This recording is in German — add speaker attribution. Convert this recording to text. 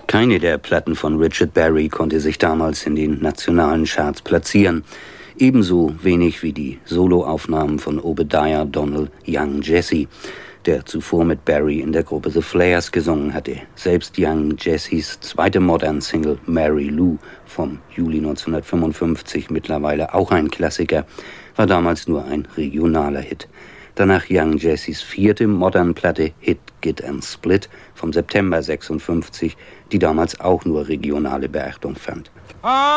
Speaker 1: Keine der Platten von Richard Berry konnte sich damals in den nationalen Charts platzieren. Ebenso wenig wie die Soloaufnahmen von Obadiah Donnell Young Jesse, der zuvor mit Berry in der Gruppe The Flares gesungen hatte. Selbst Young Jessys zweite Modern-Single Mary Lou vom Juli 1955, mittlerweile auch ein Klassiker, war damals nur ein regionaler Hit. Danach Young Jessys vierte Modern-Platte Hit, Get and Split vom September 56, die damals auch nur regionale Beachtung fand.